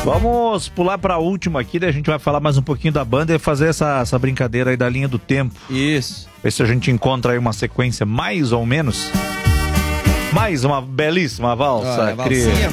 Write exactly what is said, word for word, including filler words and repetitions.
Vamos pular para a última aqui, daí a gente vai falar mais um pouquinho da banda e fazer essa, essa brincadeira aí da linha do tempo. Isso. Ver se a gente encontra aí uma sequência mais ou menos. Mais uma belíssima valsa, ah, Cris.